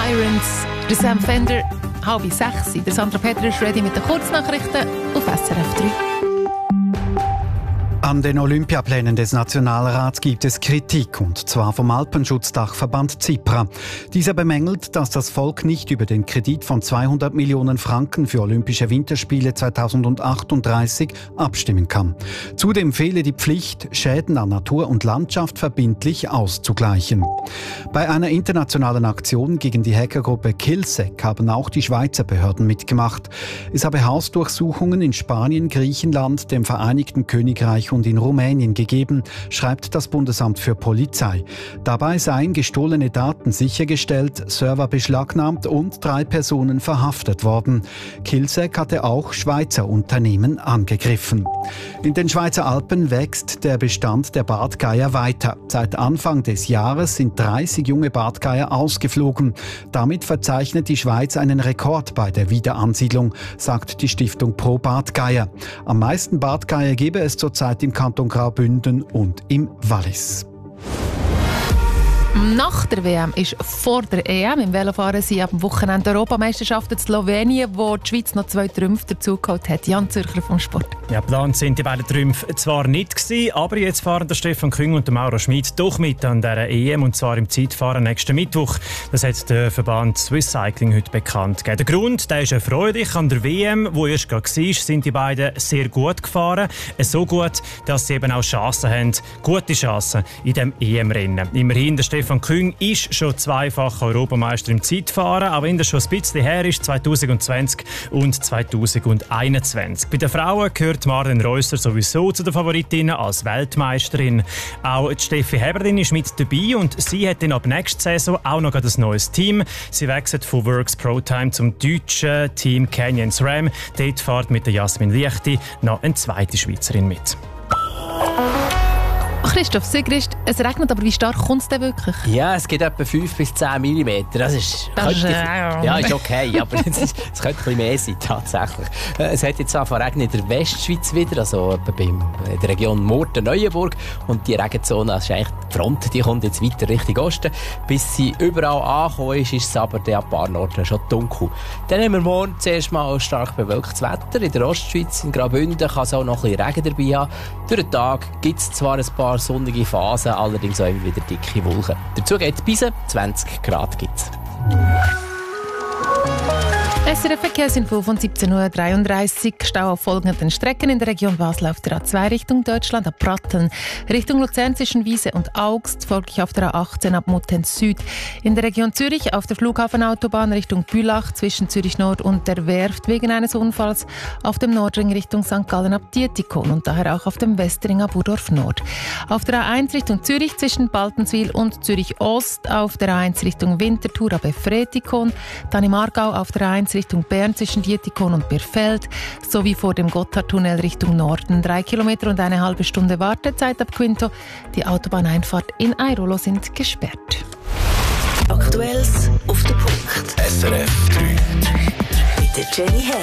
Sirens, der Sam Fender, 5:30. Der Sandra Peter ist ready mit den Kurznachrichten auf SRF 3. An den Olympiaplänen des Nationalrats gibt es Kritik, und zwar vom Alpenschutzdachverband CIPRA. Dieser bemängelt, dass das Volk nicht über den Kredit von 200 Millionen Franken für Olympische Winterspiele 2038 abstimmen kann. Zudem fehle die Pflicht, Schäden an Natur und Landschaft verbindlich auszugleichen. Bei einer internationalen Aktion gegen die Hackergruppe Killsec haben auch die Schweizer Behörden mitgemacht. Es habe Hausdurchsuchungen in Spanien, Griechenland, dem Vereinigten Königreich und in Rumänien gegeben, schreibt das Bundesamt für Polizei. Dabei seien gestohlene Daten sichergestellt, Server beschlagnahmt und 3 Personen verhaftet worden. Killsec hatte auch Schweizer Unternehmen angegriffen. In den Schweizer Alpen wächst der Bestand der Bartgeier weiter. Seit Anfang des Jahres sind 30 junge Bartgeier ausgeflogen. Damit verzeichnet die Schweiz einen Rekord bei der Wiederansiedlung, sagt die Stiftung Pro Bartgeier. Am meisten Bartgeier gebe es zurzeit im Kanton Graubünden und im Wallis. Nach der WM ist vor der EM. Im Velofahren sind ab dem Wochenende Europameisterschaften in Slowenien, wo die Schweiz noch 2 Trümpfe dazugeholt hat. Jan Zürcher vom Sport. Ja, geplant sind die beiden Trümpfe zwar nicht gewesen, aber jetzt fahren der Stefan Küng und der Mauro Schmid doch mit an dieser EM, und zwar im Zeitfahren nächsten Mittwoch. Das hat der Verband Swiss Cycling heute bekannt gegeben. Der Grund, der ist erfreulich. An der WM, wo erst gerade war, sind die beiden sehr gut gefahren. So gut, dass sie eben auch Chancen haben, gute Chancen in diesem EM-Rennen. Immerhin, der Stefan Küng ist schon 2-facher Europameister im Zeitfahren, auch wenn das schon ein bisschen her ist, 2020 und 2021. Bei den Frauen gehört Marlen Reusser sowieso zu den Favoritinnen als Weltmeisterin. Auch die Steffi Heberdin ist mit dabei, und sie hat dann ab nächster Saison auch noch ein neues Team. Sie wechselt von Works Pro Time zum deutschen Team Canyon SRAM. Dort fährt mit der Jasmin Liechti noch eine zweite Schweizerin mit. Christoph Sigrist, es regnet, aber wie stark kommt es denn wirklich? Ja, es geht etwa 5 bis 10 mm. Das ist okay, aber es könnte ein bisschen mehr sein, tatsächlich. Es hat jetzt angefangen zu regnen in der Westschweiz wieder, also etwa in der Region Murten-Neuenburg. Und die Regenzone, das ist eigentlich die Front, die kommt jetzt weiter Richtung Osten. Bis sie überall angekommen ist, ist es aber an ein paar Orten schon dunkel. Dann haben wir morgen zuerst mal stark bewölktes Wetter. In der Ostschweiz, in Graubünden, kann es auch noch ein bisschen Regen dabei haben. Durch den Tag gibt es zwar ein paar sonnige Phasen, allerdings auch immer wieder dicke Wolken. Dazu geht es bis 20 Grad. Gibt's. SRF Verkehrsinfo von 17:33 Uhr. Stau auf folgenden Strecken in der Region Basel auf der A2 Richtung Deutschland ab Pratteln, Richtung Luzern zwischen Wiese und Augst, folglich auf der A18 ab Muttenz Süd. In der Region Zürich auf der Flughafenautobahn Richtung Bülach zwischen Zürich Nord und der Werft wegen eines Unfalls, auf dem Nordring Richtung St. Gallen ab Dietikon und daher auch auf dem Westring ab Urdorf Nord. Auf der A1 Richtung Zürich zwischen Baltenswil und Zürich Ost, auf der A1 Richtung Winterthur ab Efretikon, dann im Aargau auf der A1 Richtung Bern zwischen Dietikon und Birfeld, sowie vor dem Gotthardtunnel Richtung Norden. 3 Kilometer und eine halbe Stunde Wartezeit ab Quinto. Die Autobahneinfahrt in Airolo sind gesperrt. Aktuelles auf den Punkt. SRF 3. Mit der Jenny Herr.